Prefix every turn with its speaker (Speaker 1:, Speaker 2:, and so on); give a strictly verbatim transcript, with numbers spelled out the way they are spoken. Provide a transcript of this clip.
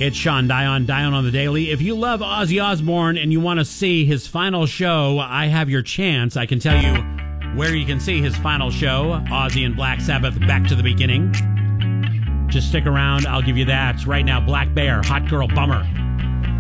Speaker 1: It's Sean Dion, Dion on the Daily. If you love Ozzy Osbourne and you want to see his final show, I have your chance. I can tell you where you can see his final show, Ozzy and Black Sabbath, Back to the Beginning. Just stick around. I'll give you that. Right now, Black Bear, Hot Girl Bummer.